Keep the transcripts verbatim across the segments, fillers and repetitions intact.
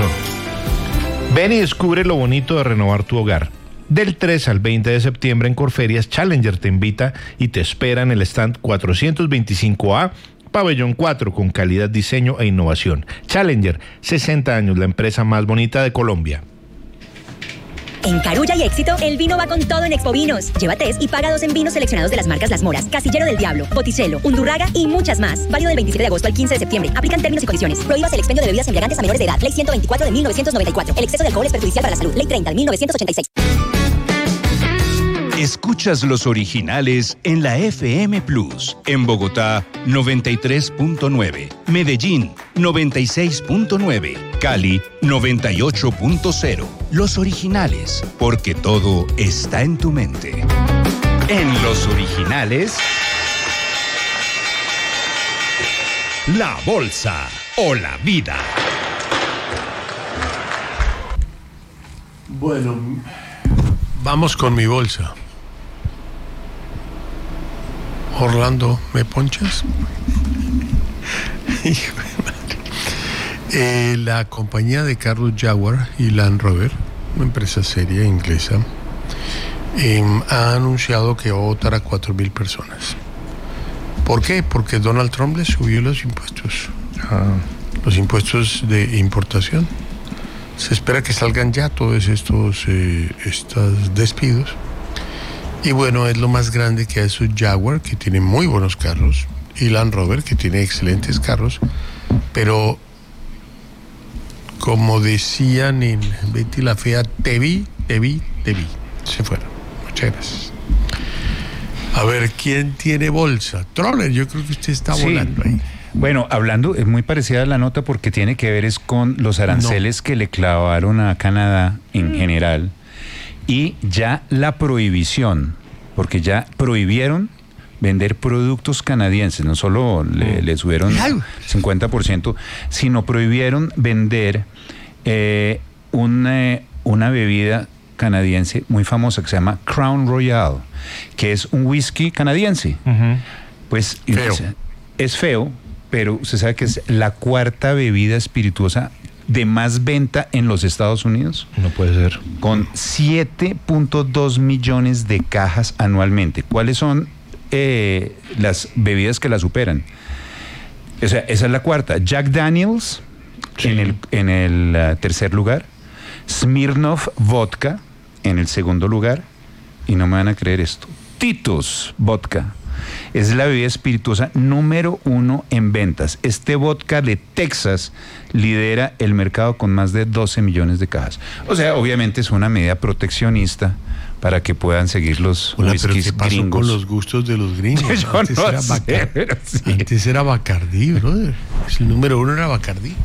pasó. Ven y descubre lo bonito de renovar tu hogar. Del tres al veinte de septiembre en Corferias, Challenger te invita y te espera en el stand cuatrocientos veinticinco A, Pabellón cuatro, con calidad, diseño e innovación. Challenger, sesenta años, la empresa más bonita de Colombia. En Carulla y Éxito, el vino va con todo en Expo Vinos. Lleva tres y paga dos en vinos seleccionados de las marcas Las Moras, Casillero del Diablo, Botticello, Undurraga y muchas más. Válido del veintisiete de agosto al quince de septiembre. Aplican términos y condiciones. Prohíbas el expendio de bebidas embriagantes a menores de edad. Ley ciento veinticuatro de mil novecientos noventa y cuatro. El exceso de alcohol es perjudicial para la salud. Ley treinta de mil novecientos ochenta y seis. Escuchas los originales en la F M Plus. En Bogotá, noventa y tres punto nueve. Medellín, noventa y seis punto nueve. Cali, noventa y ocho punto cero. Los originales, porque todo está en tu mente. En los originales, la bolsa o la vida. Bueno, vamos con mi bolsa. Orlando, ¿me ponchas? Hijo de madre. Eh, la compañía de carros Jaguar y Land Rover, una empresa seria inglesa, eh, ha anunciado que va a votar a cuatro mil personas. ¿Por qué? Porque Donald Trump le subió los impuestos. Ah. Los impuestos de importación. Se espera que salgan ya todos estos, eh, estos despidos. Y bueno, es lo más grande que ha hecho Jaguar, que tiene muy buenos carros, y Land Rover, que tiene excelentes carros, pero como decían en Betty la Fea, te vi, te vi, te vi. Se fueron. Muchas gracias. A ver, ¿quién tiene bolsa? Troller, yo creo que usted está sí. volando ahí. Bueno, hablando, es muy parecida a la nota porque tiene que ver es con los aranceles no. que le clavaron a Canadá en mm. general. Y ya la prohibición, porque ya prohibieron vender productos canadienses, no solo le, le subieron cincuenta por ciento, sino prohibieron vender eh, una, una bebida canadiense muy famosa que se llama Crown Royal, que es un whisky canadiense. Uh-huh. Pues feo. Es feo, pero usted sabe que es la cuarta bebida espirituosa de más venta en los Estados Unidos. No puede ser. Con siete punto dos millones de cajas anualmente. ¿Cuáles son eh, las bebidas que la superan? O sea, esa es la cuarta. Jack Daniels, sí. en el, en el uh, tercer lugar. Smirnoff Vodka en el segundo lugar. Y no me van a creer esto. Tito's Vodka. Es la bebida espirituosa número uno en ventas. Este vodka de Texas lidera el mercado con más de doce millones de cajas. O sea, obviamente es una medida proteccionista para que puedan seguir los Hola, whiskies pero ¿qué pasó gringos. Con los gustos de los gringos? Yo antes, no era sé, Bacar- pero sí. antes era Bacardí, brother. El número uno era Bacardí.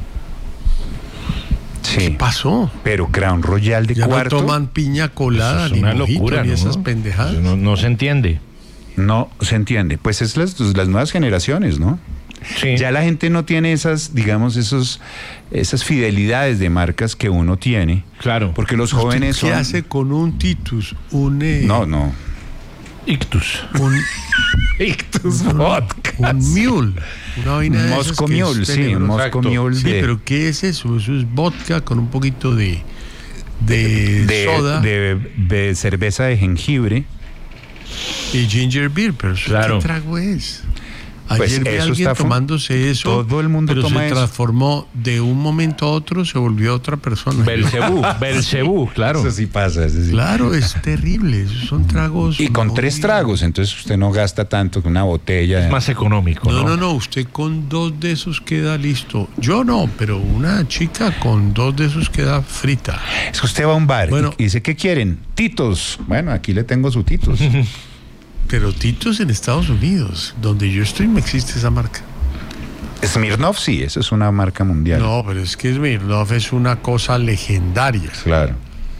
Sí. ¿Qué pasó? Pero Crown Royal de ya cuarto. no toman piña colada, es ni una mojito, locura, ni ¿no? esas pendejadas. No, no se entiende. No se entiende. Pues es las, las nuevas generaciones, ¿no? Sí. Ya la gente no tiene esas, digamos, esos, esas fidelidades de marcas que uno tiene. Claro. Porque los jóvenes ¿Qué son... hace con un Titus? Un, eh, No, no. Ictus. Un, Ictus un, Vodka. un mule. Una vaina de esas Moscow que es Mule, sí, tenebrosa. un Moscow Mule Sí, de, pero ¿qué es eso? Eso es vodka con un poquito de, de, de, soda de, de cerveza de jengibre. y ginger beer. Pero ¿eso Claro. ¿qué trago es? Ayer Pues vi a eso alguien está tomándose eso, todo el mundo pero toma se eso. transformó de un momento a otro, se volvió otra persona. Belcebú, Belcebú, claro. Eso sí pasa. Eso sí. Claro, es terrible. Esos son tragos. Y con muy- tres tragos, entonces usted no gasta tanto que una botella. Es más económico, No, ¿no? no, no, usted con dos de esos queda listo. Yo no, pero una chica con dos de esos queda frita. Es que usted va a un bar Bueno. y dice, ¿qué quieren? Titos. Bueno, aquí le tengo su Titos. Pero Titos en Estados Unidos, donde yo estoy, no existe esa marca. Smirnoff sí, eso es una marca mundial. No, pero es que Smirnoff es una cosa legendaria. Claro.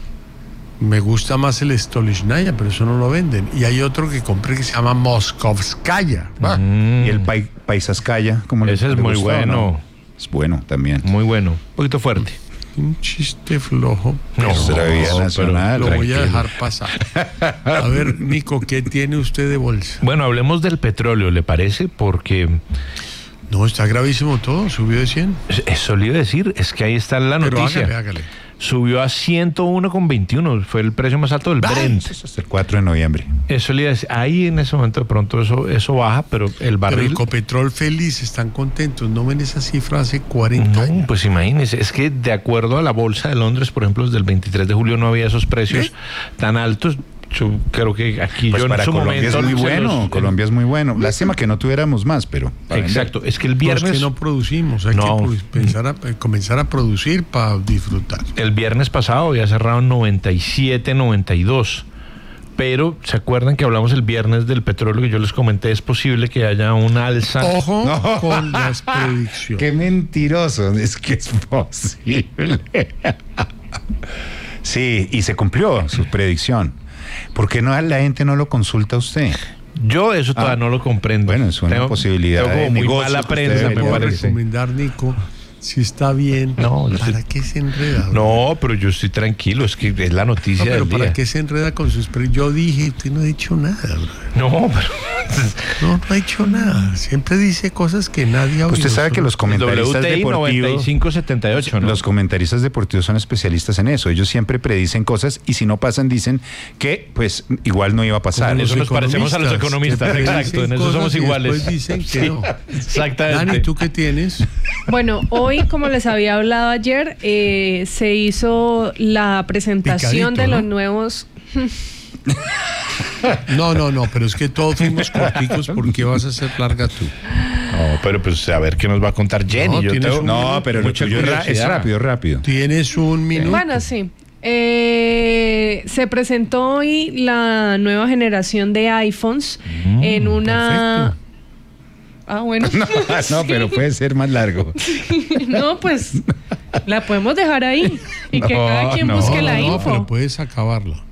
Me gusta más el Stolichnaya, pero eso no lo venden. Y hay otro que compré que se llama Moskovskaya. Va. Mm. Y el pai, Paisaskaya, como le- Ese es le muy gustó, bueno. ¿no? Es bueno también. Muy bueno. Un poquito fuerte. Un chiste flojo. No, Eso es la bebida pero nacional. Lo voy a tranquilo. dejar pasar. A ver, Nico, ¿qué tiene usted de bolsa? Bueno, hablemos del petróleo, ¿le parece? Porque No, está gravísimo todo, subió de cien. Eso le iba a decir, es que ahí está la Pero noticia. hágale, hágale. Subió a ciento uno con veintiuno, fue el precio más alto del Brent. Eso es hasta el cuatro de noviembre. Eso le iba a decir, ahí en ese momento de pronto eso, eso baja, pero el Pero barril... el Ecopetrol feliz, están contentos. No ven esa cifra hace cuarenta No, años. pues imagínese, es que de acuerdo a la bolsa de Londres, por ejemplo, desde el veintitrés de julio no había esos precios ¿Eh? tan altos. Yo creo que aquí Pues yo para en su Colombia momento... es muy se bueno, los- Colombia es muy bueno. Lástima que no tuviéramos más, pero... para Exacto, es que el No, es viernes... que no producimos, hay No. que produ- pensar a, eh, comenzar a producir para disfrutar. El viernes pasado había cerrado en noventa y siete, noventa y dos. Pero, ¿se acuerdan que hablamos el viernes del petróleo? Que yo les comenté, es posible que haya una alza. Ojo No. con las predicciones. Qué mentiroso, es que es posible. Sí, y se cumplió su predicción. ¿Por qué no la gente no lo consulta a usted? Yo eso todavía Ah, no lo comprendo. bueno, es una Tengo- posibilidad tengo como de muy negocio mala que usted prensa, me debería Puedo parece. recomendar, Nico, si está bien. No, yo ¿Para estoy- qué se enreda? bro? No, pero yo estoy tranquilo, es que es la noticia No, pero del ¿para día. qué se enreda con sus pre- Yo dije, usted no ha dicho nada, bro. No, pero... No, no ha dicho nada. Siempre dice cosas que nadie ha oído. Usted sabe que los comentaristas W T I noventa y deportivos... cinco setenta y ocho, ¿no? Los comentaristas deportivos son especialistas en eso. Ellos siempre predicen cosas y si no pasan dicen que pues igual no iba a pasar. Como eso nos parecemos a los economistas, que exacto, dicen en eso cosas somos y iguales. después dicen que Sí, no. exactamente. Dani, ¿tú qué tienes? Bueno, hoy, como les había hablado ayer, eh, se hizo la presentación Picadito, de ¿no? los nuevos... No, no, no, pero es que todos fuimos corticos. ¿Por qué vas a ser larga tú? No, pero pues a ver qué nos va a contar Jenny. No, yo tienes tengo un- No, pero lo mucha tuyo es ra- es curiosidad. rápido, rápido. Tienes un minuto. Bueno, sí. Eh, se presentó hoy la nueva generación de iPhones Mm, en una... perfecto. Ah, bueno. No, no, pero puede ser más largo. No, pues la podemos dejar ahí y que No, cada quien no, busque No, la no, info. pero puedes acabarlo.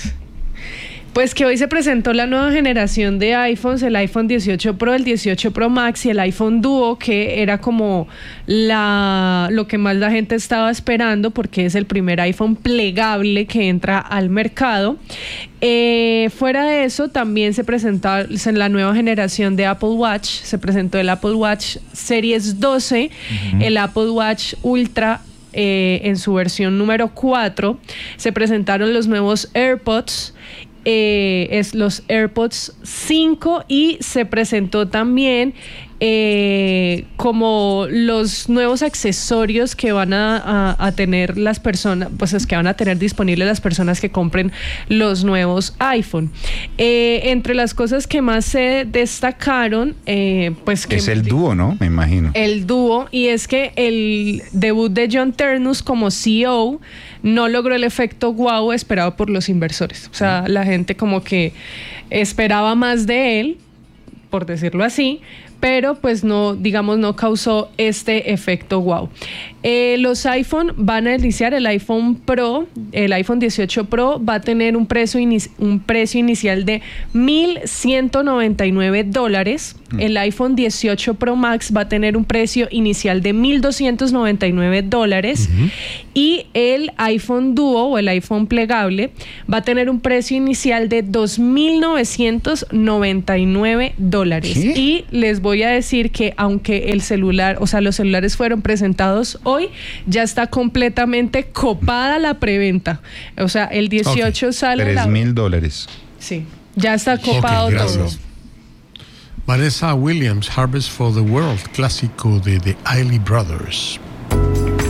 Pues que hoy se presentó la nueva generación de iPhones, el iPhone dieciocho Pro, el dieciocho Pro Max y el iPhone Duo, que era como la, lo que más la gente estaba esperando porque es el primer iPhone plegable que entra al mercado. Eh, fuera de eso, también se presentó la nueva generación de Apple Watch, se presentó el Apple Watch Series doce, uh-huh. el Apple Watch Ultra eh, en su versión número cuatro, se presentaron los nuevos AirPods, Eh, es los AirPods cinco y se presentó también eh, como los nuevos accesorios que van a, a, a tener las personas, pues es que van a tener disponibles las personas que compren los nuevos iPhone. Eh, entre las cosas que más se destacaron, eh, pues que Es el dúo, ¿no? Me imagino. el dúo, y es que el debut de John Ternus como C E O no logró el efecto wow esperado por los inversores. O sea, la gente como que esperaba más de él, por decirlo así, pero pues no, digamos, no causó este efecto wow. Eh, los iPhone van a iniciar, el iPhone Pro, el iPhone dieciocho Pro va a tener un precio, inici- un precio inicial de mil ciento noventa y nueve dólares. Mm. El iPhone dieciocho Pro Max va a tener un precio inicial de mil doscientos noventa y nueve dólares. Uh-huh. Y el iPhone Duo o el iPhone plegable va a tener un precio inicial de dos mil novecientos noventa y nueve dólares. ¿Qué? Y les voy a decir que aunque el celular, o sea, los celulares fueron presentados hoy, ya está completamente copada la preventa. O sea, el dieciocho okay. sale... Tres mil dólares. Sí, ya está copado okay, todo. Vanessa Williams, Harvest for the World, clásico de The Isley Brothers.